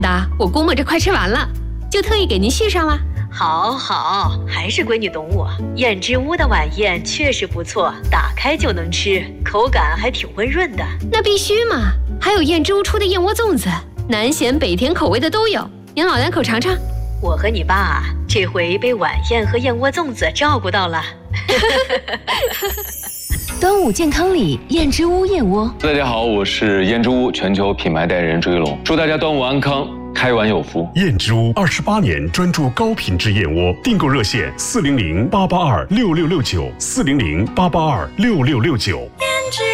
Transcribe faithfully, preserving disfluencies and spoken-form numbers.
的，我估摸着快吃完了，就特意给您续上了。 好好，还是闺女懂我。燕之屋的晚宴确实不错，打开就能吃，口感还挺温润的。 那必须嘛！还有燕之屋出的燕窝粽子，南咸北甜口味的都有，您老两口尝尝。 我和你爸这回被晚宴和燕窝粽子照顾到了。 端午健康礼，燕之屋燕窝。 大家好，我是燕之屋全球品牌代言人朱一龙，祝大家端午安康，开碗有福。 燕之屋二十八年专注高品质燕窝，订购热线四零零八八二六六六九四零零八八二六六六九。